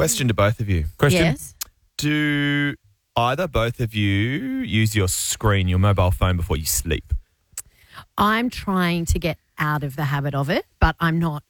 Question to both of you. Question? Yes. Do either both of you use your mobile phone before you sleep? I'm trying to get out of the habit of it, but I'm not.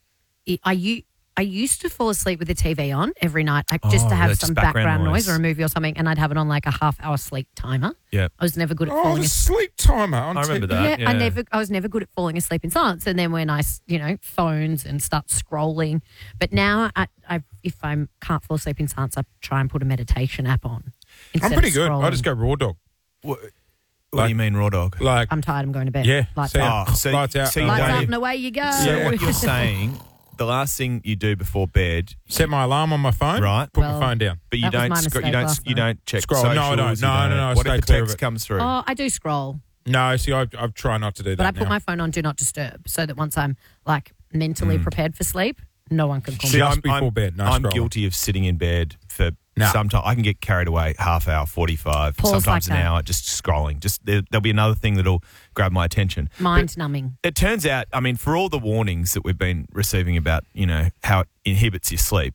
I used to fall asleep with the TV on every night, just to have that's some just background background noise or a noise. movie or something, and I'd have it on like a half-hour sleep timer. Yeah. I was never good at Oh, falling the asleep. sleep timer. On I remember TV. that. Yeah, I was never good at falling asleep in silence. And then when I, phones and start scrolling. But now, if I can't fall asleep in silence, I try and put a meditation app on. I'm instead pretty of good. I scrolling. just go raw dog. What do you mean, raw dog? Like, I'm tired. I'm going to bed. yeah. Lights see out. how- so- lights out. so you Lights don't- out and away you go. So what you're saying, the last thing you do before bed, set my alarm on my phone. Right. Put Well, my phone down. but you That was my don't mistake last you night. don't check Scroll. No, I socials, don't. you No, I What if stay the clear of text it. comes through? Oh, I do scroll. No, see, I try not to do that. But I put now. my phone on Do Not Disturb so that once I'm like mentally prepared for sleep, no one can call me. Just before bed, no I'm scrolling. guilty of sitting in bed for No. some time. I can get carried away half hour, 45, Pause sometimes like an that. hour, just scrolling. Just there'll be another thing that'll grab my attention. Mind numbing. It turns out, I mean, for all the warnings that we've been receiving about, how it inhibits your sleep,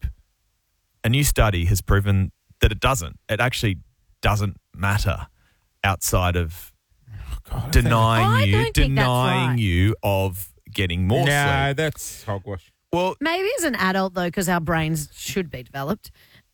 a new study has proven that it doesn't. It actually doesn't matter outside of God, I denying don't think that's right. you of getting more think- No, sleep. that's hogwash. Well, Maybe as an adult, though, because our brains should be developed,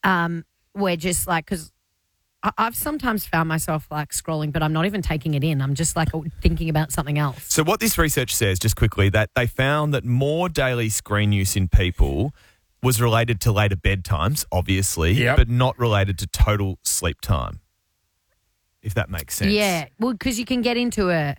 we're just like, because I've sometimes found myself like scrolling, but I'm not even taking it in. I'm just like thinking about something else. so what this research says, just quickly, that they found that more daily screen use in people was related to later bedtimes, obviously, Yep. but not related to total sleep time, if that makes sense. Yeah, well, because you can get into a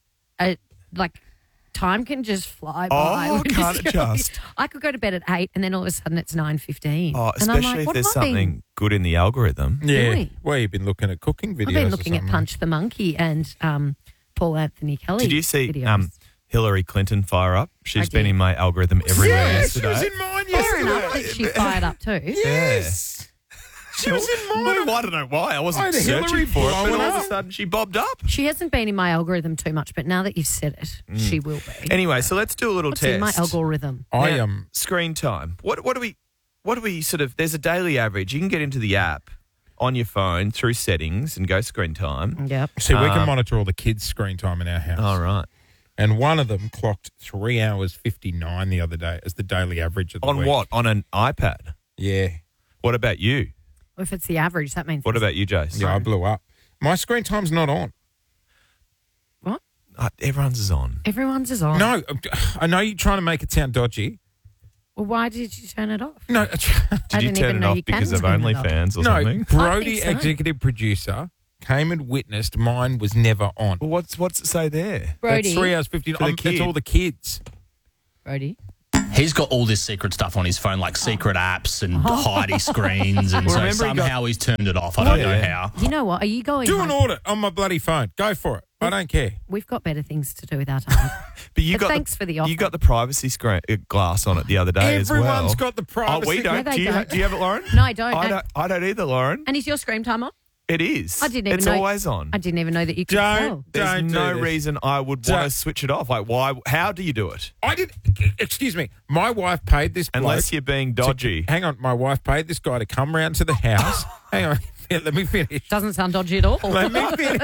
like time can just fly by. Oh, when you're can't it scrolling. just? I could go to bed at 8 and then all of a sudden it's 9:15. Oh, and I'm especially like, if what there's have I been- something good in the algorithm. Yeah. Really? Well, you've been looking at cooking videos. I've been or looking at something. Punch the Monkey and Paul Anthony Kelly. Did you see videos. Hillary Clinton fire up? She's I been did. in my algorithm everywhere Yeah, she yesterday. was in mine Fair enough yesterday. that she fired up too. Yes. She was in mine. Well, I don't know why. I wasn't I had searching Hillary for it, but blowing all of a up. sudden she bobbed up. She hasn't been in my algorithm too much, but now that you've said it, she will be. Anyway, so let's do a little What's test. in my algorithm? I Now, screen time. What do we sort of? There's a daily average. You can get into the app on your phone through settings and go screen time. Yep. see, we can monitor all the kids' screen time in our house. All right. And one of them clocked 3 hours 59 the other day as the daily average of the On week. what? On an iPad. Yeah. What about you? Well, if it's the average, that means What it's- about you, Jace? Yeah, I blew up. My screen time's not on. what? Everyone's is on. Everyone's is on. No, I know you're trying to make it sound dodgy. Well, why did you turn it off? No, I Did you didn't turn even it know off you can because of turn it off. OnlyFans or no. something? Brody, so. executive producer, came and witnessed mine was never on. Well, what's it say there? Brody. That's 3 hours 59. For the It's kid. all the kids. Brody. He's got all this secret stuff on his phone, like secret apps and hidey screens, and Well, so remember he got- somehow he's turned it off. I don't know Yeah. how. You know what? Are you going Do an home? audit on my bloody phone. Go for it. I don't care. We've got better things to do with our time. But you But got thanks for the offer. You got the privacy glass on it the other day as well. Everyone's got the privacy. Oh, we don't. No, they do, you don't. do you have it, Lauren? No, I don't. I don't either, Lauren. And is your screen time on? It is. I didn't even It's know. always on. I didn't even know that you could Don't. tell. There's Don't no do this. reason I would want Don't. to switch it off. Like, why? How do you do it? I did. Excuse me. My wife paid this bloke. Unless you're being dodgy. Hang on. My wife paid this guy to come round to the house. Hang on. Yeah, let me finish. Doesn't sound dodgy at all. Let me finish.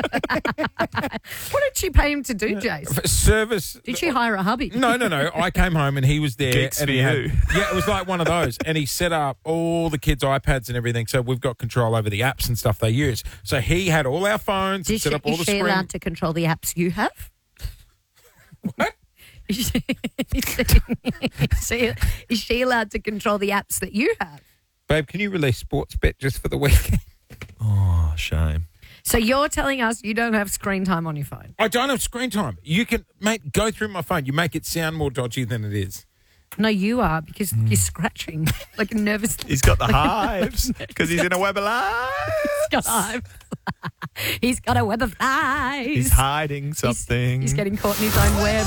What did she pay him to do, Jace? Service. Did she hire a hubby? No. I came home and he was there. Geeks and for he you. had, yeah, it was like one of those. And he set up all the kids' iPads and everything. So we've got control over the apps and stuff they use. So he had all our phones and Is set up all is the she screen. allowed to control the apps you have? What? Is she allowed to control the apps that you have? Babe, can you release sports bet just for the weekend? Oh, shame. So you're telling us you don't have screen time on your phone? I don't have screen time. You can, mate, go through my phone. You make it sound more dodgy than it is. No, you are because you're scratching like a nervous. He's got the hives because he's in a web of lies. He's got a web of flies. He's hiding something. He's getting caught in his own web.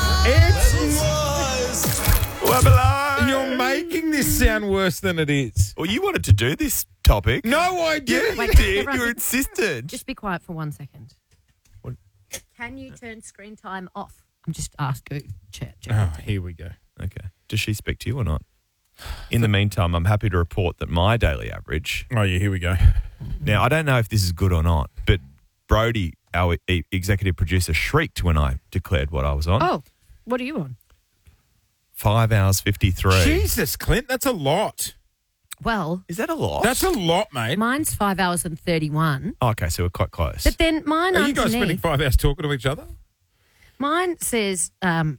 web of lies. You're making this sound worse than it is. Well, you wanted to do this topic. No, I Yeah, didn't. you Wait, did. everyone- You insisted. Just be quiet for 1 second. What? Can you turn screen time off? I'm just asking. Chat. Oh, here we go. Okay. Does she speak to you or not? In the meantime, I'm happy to report that my daily average. Oh, yeah, here we go. Now, I don't know if this is good or not, but Brody, our executive producer, shrieked when I declared what I was on. Oh, what are you on? 5 hours 53. Jesus, Clint, that's a lot. Well, Is that a lot? That's a lot, mate. mine's 5 hours and 31. Oh, okay, so we're quite close. But then mine Are you guys underneath, spending 5 hours talking to each other? mine says,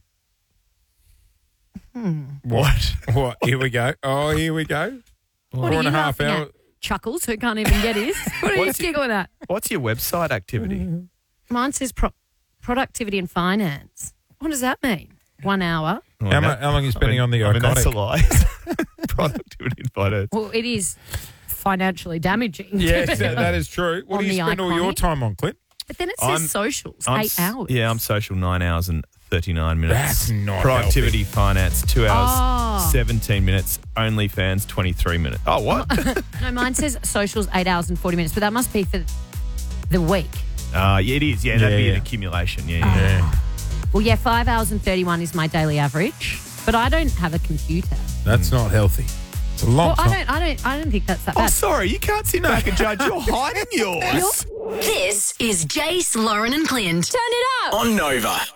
What? What? Here we go. Oh, here we go. what are you laughing at? Chuckles, who can't even get his. What are you What's it- giggling at? What's your website activity? Mine says productivity and finance. What does that mean? 1 hour. How long are you spending on the I mean, that's a iconic? lie. Productivity and finance. Well, it is financially damaging. Yes, that is true. What On do you the spend all your iconic. time on, Clint? But then it says I'm- socials, I'm 8 hours. Yeah, I'm social 9 hours and 39 minutes. That's not Productivity, finance, 2 hours, Oh. 17 minutes. OnlyFans, 23 minutes. Oh, what? No, mine says socials 8 hours and 40 minutes, but that must be for the week. Yeah, it is. Yeah, that'd be an Yeah. accumulation. Yeah. Yeah. Well, yeah, 5 hours and 31 is my daily average, but I don't have a computer. That's not healthy. It's a long Well, time. I don't think that's that Oh, bad. sorry. You can't sit back and judge. You're hiding yours. This is Jace, Lauren, and Clint. Turn it up. On Nova.